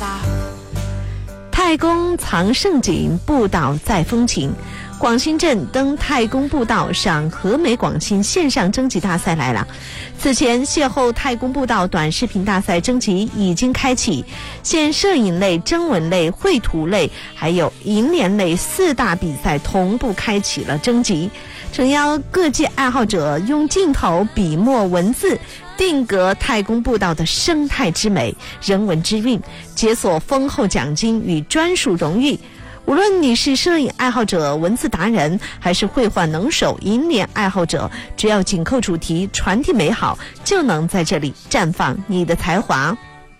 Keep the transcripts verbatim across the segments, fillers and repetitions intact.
太公藏胜景，步道载风情。广新镇登太公步道赏和美广新线上征集大赛来了。此前邂逅太公步道短视频大赛征集已经开启，现摄影类、征文类、绘图类还有银联类四大比赛同步开启了征集，诚邀各界爱好者用镜头、笔墨、文字定格太公步道的生态之美、人文之韵，解锁丰厚奖金与专属荣誉。无论你是摄影爱好者、文字达人，还是绘画能手、银联爱好者，只要紧扣主题，传递美好，就能在这里绽放你的才华。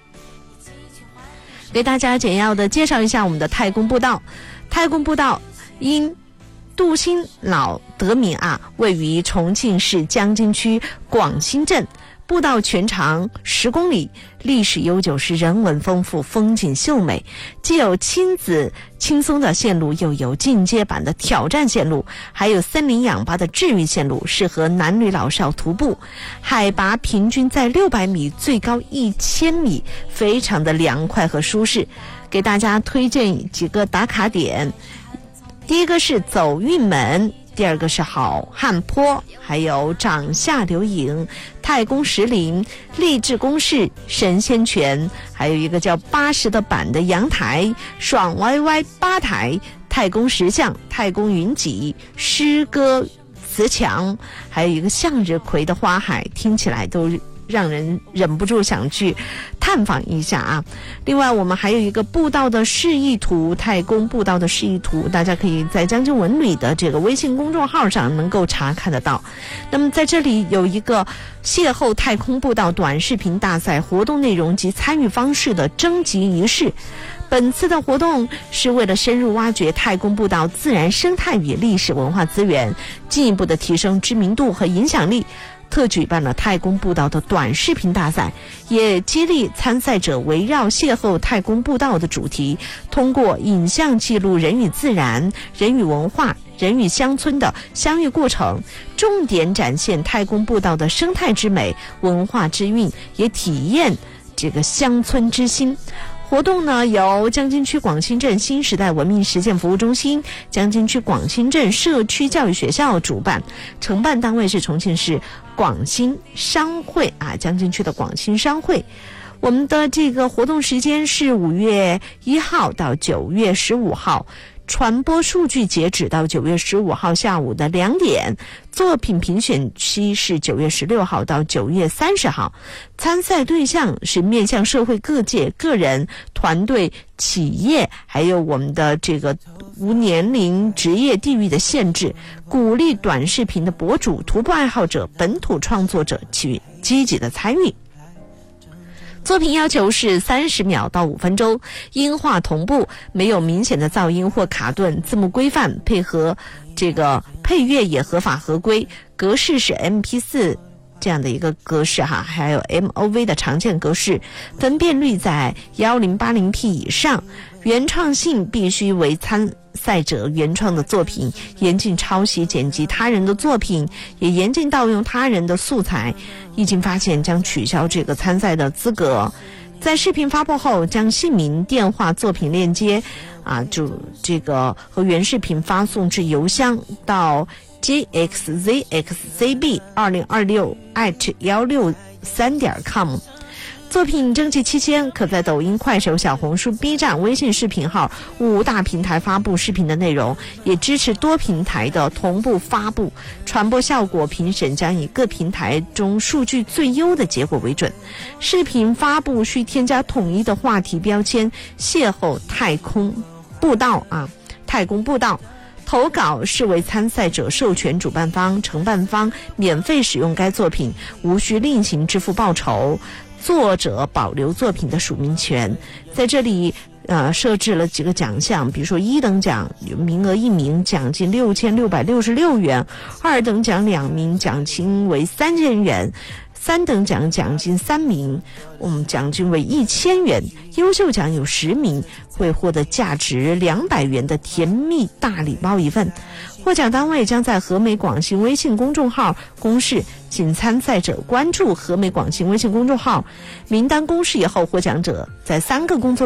给大家简要的介绍一下我们的太公步道。太公步道因杜兴老得名啊，位于重庆市江津区广新镇。步道全长十公里，历史悠久，是人文丰富，风景秀美。既有亲子轻松的线路，又有进阶版的挑战线路，还有森林氧吧的治愈线路，适合男女老少徒步。海拔平均在六百米，最高一千米，非常的凉快和舒适。给大家推荐几个打卡点，第一个是走运门，第二个是好汉坡，还有掌下留影、太公石林、励志公式、神仙泉，还有一个叫八十的板的阳台、爽歪歪吧台、太公石像、太公云脊、诗歌祠墙，还有一个向日葵的花海，听起来都让人忍不住想去探访一下啊。另外我们还有一个步道的示意图，太公步道的示意图，大家可以在江津文旅的这个微信公众号上能够查看得到。那么在这里有一个邂逅太公步道短视频大赛活动内容及参与方式的征集仪式。本次的活动是为了深入挖掘太公步道自然生态与历史文化资源，进一步的提升知名度和影响力，特举办了太公步道的短视频大赛，也激励参赛者围绕邂逅太公步道的主题，通过影像记录人与自然、人与文化、人与乡村的相遇过程，重点展现太公步道的生态之美、文化之韵，也体验这个乡村之心。活动呢由江津区广新镇新时代文明实践服务中心、江津区广新镇社区教育学校主办，承办单位是重庆市广新商会啊，江津区的广新商会。我们的这个活动时间是五月一号到九月十五号。传播数据截止到九月十五号下午的两点，作品评选期是九月十六号到九月三十号。参赛对象是面向社会各界、个人、团队、企业，还有我们的这个无年龄、职业、地域的限制，鼓励短视频的博主、徒步爱好者、本土创作者去积极的参与。作品要求是三十秒到五分钟，音画同步，没有明显的噪音或卡顿，字幕规范，配合这个配乐也合法合规，格式是 M P 四 这样的一个格式哈，还有 M O V 的常见格式，分辨率在一零八零 P 以上，原创性必须为参赛者原创的作品，严禁抄袭剪辑他人的作品，也严禁盗用他人的素材，一经发现将取消这个参赛的资格。在视频发布后，将姓名、电话、作品链接啊，就这个和原视频发送至邮箱到 j x z x z b 二零二六 at 一六三点 com。作品征集期间，可在抖音、快手、小红书、B 站、微信视频号五大平台发布视频的内容，也支持多平台的同步发布。传播效果评审将以各平台中数据最优的结果为准。视频发布需添加统一的话题标签“邂逅太空步道”啊，太公步道。投稿视为参赛者授权主办方、承办方免费使用该作品，无需另行支付报酬。作者保留作品的署名权。在这里呃设置了几个奖项，比如说一等奖名额一名，奖金六千六百六十六元；二等奖两名，奖金为三千元；三等奖奖金三名，我们奖金为一千元；优秀奖有十名，会获得价值两百元的甜蜜大礼包一份。获奖单位将在和美广新微信公众号公示，请参赛者关注和美广新微信公众号，名单公示以后，获奖者在三个工作